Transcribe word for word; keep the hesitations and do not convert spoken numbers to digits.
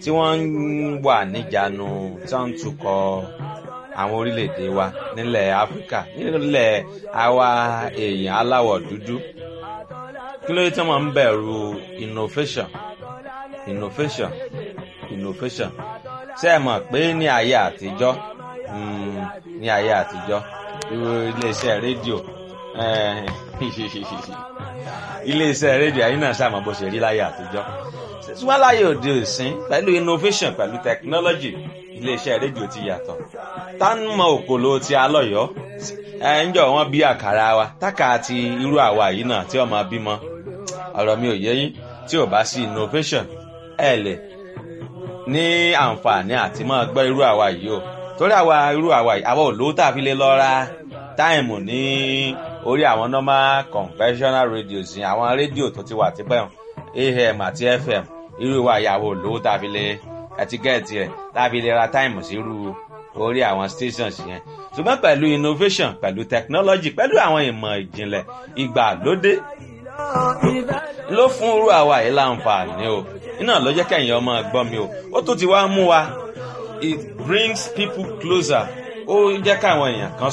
tí wọ́n ń wà níjànú tí wọ́n ń tukọ̀ àwọn orílẹ̀-èdè wa nílẹ̀ Áfíríkà nílẹ̀ àwa èèyàn aláwọ̀ dúdú kí ló dé tí wọ́n ń bẹ̀rù innovation innovation innovation ṣé ẹ mọ̀ pé ní ayé àtijọ́ ní ayé àtijọ́ iléeṣẹ́ rédíò iléeṣẹ́ rédíò ayé náà ṣàmọ̀ bó ṣe rí láyé àtijọ́ ṣùgbọ́n láyé òde òsín pẹ̀lú innovation pẹ̀lú technology iléeṣẹ́ rédíò ti yàtọ̀ tánmọ̀ òkòló ti alọ́yọ́ ẹ̀ ń jọ wọ́n bí àkàrà wa tákà àti irú àwa yìí náà tí ọmọ bímọ ọ̀rọ̀ mi ò yé yín tí ò bá sí innovation ẹ̀ lè ní àǹfààní àti máa gbọ́ irú àwa yìí o torí àwa irú àwa yìí àwa ò lówó tá a fi lè lọ ra táìmù ní orí àwọn normal conventional radios yìí àwọn rédíò tó ti wà tipẹ́ A M àti F M irú wa yìí àwa ò lówó tá a fi lè ẹtíkẹ́ẹ̀tì rẹ̀ tá a fi lè ra táìmù sí irú orí àwọn stations yẹn ṣùgbọ́n pẹ̀lú innovation pẹ̀lú technology pẹ̀lú àwọn ìmọ̀ ìjìnlẹ̀ ìgbàlódé ló fún irú àwa yìí láǹfààní o iná ló jẹ́ kẹ́yìn ọmọ gbọ́ mi o ó tún ti wá mú wa it brings people closer ó jẹ́ káwọn èèyàn kan